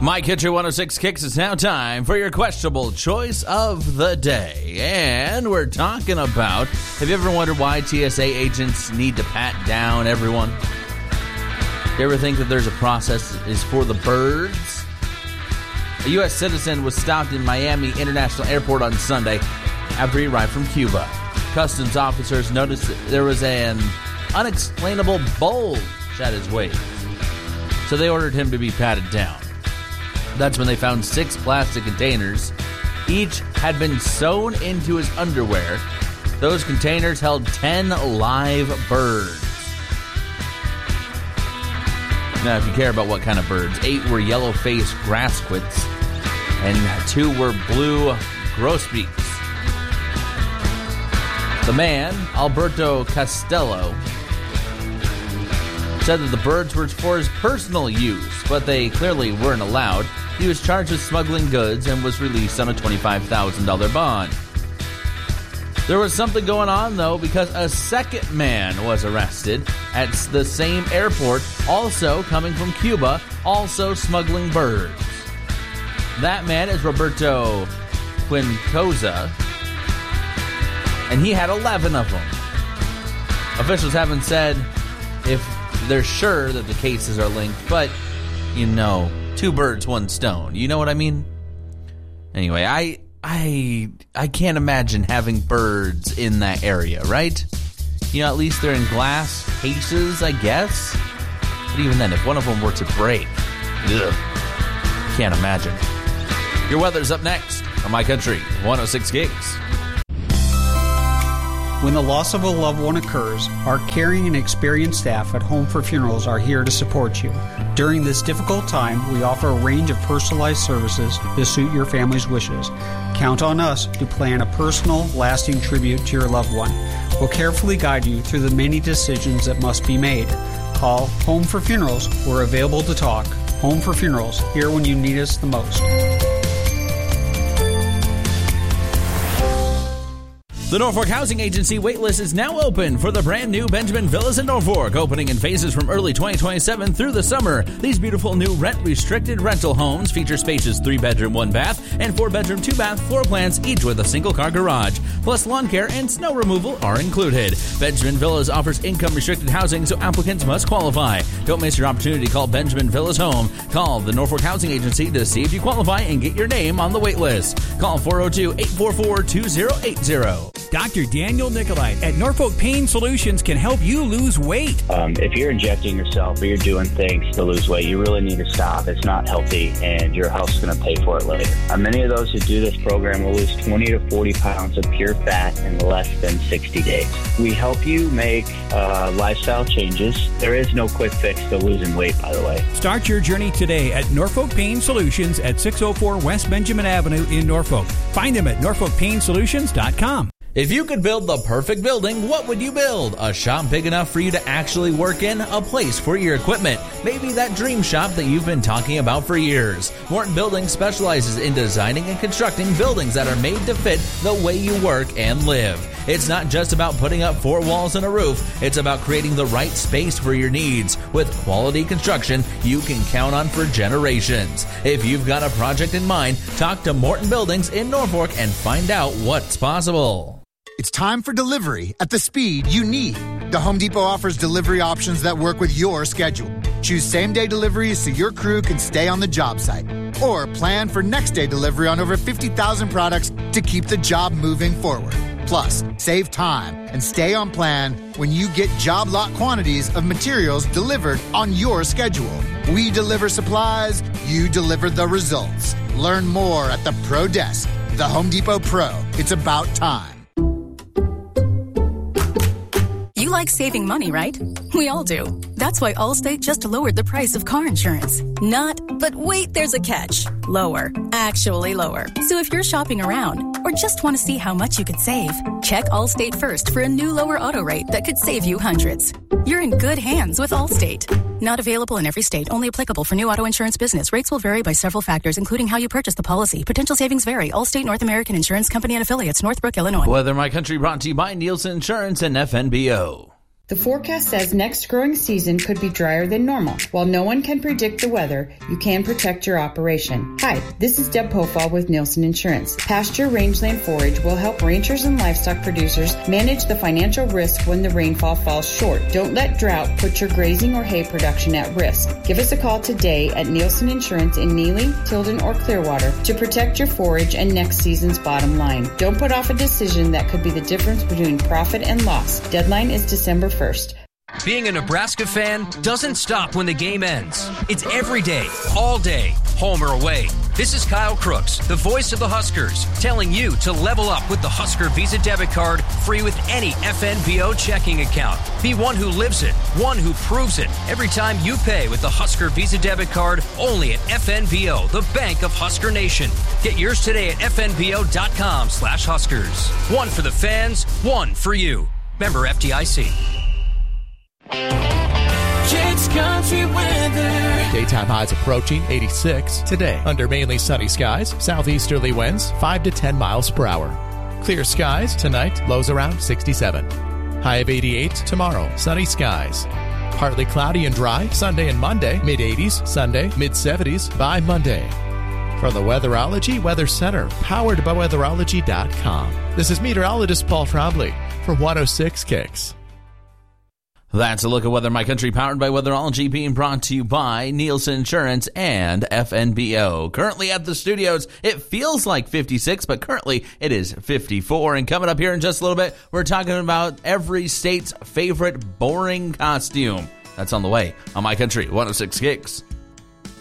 My Country 106 Kicks, is now time for your questionable choice of the day. And we're talking about, have you ever wondered why TSA agents need to pat down everyone? You ever think that there's a process is for the birds? A U.S. citizen was stopped in Miami International Airport on Sunday after he arrived from Cuba. Customs officers noticed that there was an unexplainable bulge at his waist, so they ordered him to be patted down. That's when they found 6 plastic containers. Each had been sewn into his underwear. Those containers held 10 live birds. Now, if you care about what kind of birds, 8 were yellow-faced grassquits, and 2 were blue grosbeaks. The man, Alberto Castello, said that the birds were for his personal use, but they clearly weren't allowed. He was charged with smuggling goods and was released on a $25,000 bond. There was something going on, though, because a second man was arrested at the same airport, also coming from Cuba, also smuggling birds. That man is Roberto Quincoza, and he had 11 of them. Officials haven't said if they're sure that the cases are linked, but, 2 birds, 1 stone. You know what I mean? Anyway, I can't imagine having birds in that area, right? At least they're in glass cases, I guess. But even then, if one of them were to break, can't imagine. Your weather's up next on My Country 106 Gigs. When the loss of a loved one occurs, our caring and experienced staff at Home for Funerals are here to support you. During this difficult time, we offer a range of personalized services to suit your family's wishes. Count on us to plan a personal, lasting tribute to your loved one. We'll carefully guide you through the many decisions that must be made. Call Home for Funerals. We're available to talk. Home for Funerals, here when you need us the most. The Norfolk Housing Agency waitlist is now open for the brand new Benjamin Villas in Norfolk, opening in phases from early 2027 through the summer. These beautiful new rent-restricted rental homes feature spacious 3-bedroom, 1-bath, and 4-bedroom, 2-bath floor plans, each with a single-car garage. Plus, lawn care and snow removal are included. Benjamin Villas offers income-restricted housing, so applicants must qualify. Don't miss your opportunity to call Benjamin Villas home. Call the Norfolk Housing Agency to see if you qualify and get your name on the waitlist. Call 402-844-2080. Dr. Daniel Nicolai at Norfolk Pain Solutions can help you lose weight. If you're injecting yourself or you're doing things to lose weight, you really need to stop. It's not healthy, and your health's going to pay for it later. Many of those who do this program will lose 20 to 40 pounds of pure fat in less than 60 days. We help you make lifestyle changes. There is no quick fix to losing weight, by the way. Start your journey today at Norfolk Pain Solutions at 604 West Benjamin Avenue in Norfolk. Find them at norfolkpainsolutions.com. If you could build the perfect building, what would you build? A shop big enough for you to actually work in? A place for your equipment? Maybe that dream shop that you've been talking about for years. Morton Building specializes in designing and constructing buildings that are made to fit the way you work and live. It's not just about putting up 4 walls and a roof. It's about creating the right space for your needs. With quality construction you can count on for generations. If you've got a project in mind, talk to Morton Buildings in Norfolk and find out what's possible. It's time for delivery at the speed you need. The Home Depot offers delivery options that work with your schedule. Choose same-day deliveries so your crew can stay on the job site. Or plan for next-day delivery on over 50,000 products to keep the job moving forward. Plus, save time and stay on plan when you get job lot quantities of materials delivered on your schedule. We deliver supplies, you deliver the results. Learn more at the Pro Desk. The Home Depot Pro. It's about time. You like saving money, right? We all do. That's why Allstate just lowered the price of car insurance. Not, but wait, there's a catch. Lower. Actually lower. So if you're shopping around or just want to see how much you could save, check Allstate first for a new lower auto rate that could save you hundreds. You're in good hands with Allstate. Not available in every state. Only applicable for new auto insurance business. Rates will vary by several factors, including how you purchase the policy. Potential savings vary. Allstate North American Insurance Company and affiliates, Northbrook, Illinois. Weather My Country brought to you by Nielsen Insurance and FNBO. The forecast says next growing season could be drier than normal. While no one can predict the weather, you can protect your operation. Hi, this is Deb Pofall with Nielsen Insurance. Pasture Rangeland Forage will help ranchers and livestock producers manage the financial risk when the rainfall falls short. Don't let drought put your grazing or hay production at risk. Give us a call today at Nielsen Insurance in Neely, Tilden, or Clearwater to protect your forage and next season's bottom line. Don't put off a decision that could be the difference between profit and loss. Deadline is December 1st. Being a Nebraska fan doesn't stop when the game ends. It's every day, all day, home or away. This is Kyle Crooks, the voice of the Huskers, telling you to level up with the Husker Visa debit card, free with any FNBO checking account. Be one who lives it, one who proves it. Every time you pay with the Husker Visa debit card, only at FNBO, the bank of Husker Nation. Get yours today at fnbo.com/Huskers. One for the fans, one for you. Member FDIC. Jake's Country Weather. Daytime highs approaching 86 today. Under mainly sunny skies, southeasterly winds 5 to 10 miles per hour. Clear skies tonight, lows around 67. High of 88 tomorrow, sunny skies. Partly cloudy and dry Sunday and Monday, mid-80s, Sunday, mid-70s by Monday. From the Weatherology Weather Center, powered by weatherology.com. This is meteorologist Paul Trombley for 106 Kicks. That's a look at Weather My Country, powered by Weatherology, being brought to you by Nielsen Insurance and FNBO. Currently at the studios, it feels like 56, but currently it is 54. And coming up here in just a little bit, we're talking about every state's favorite boring costume. That's on the way on My Country 106 Kicks.